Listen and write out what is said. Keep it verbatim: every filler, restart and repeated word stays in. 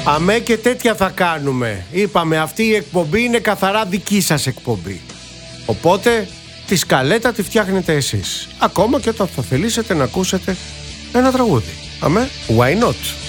Αμέ και τέτοια θα κάνουμε. Είπαμε, αυτή η εκπομπή είναι καθαρά δική σας εκπομπή. Οπότε τη σκαλέτα τη φτιάχνετε εσείς. Ακόμα και όταν θα θελήσετε να ακούσετε ένα τραγούδι. Αμέ, why not?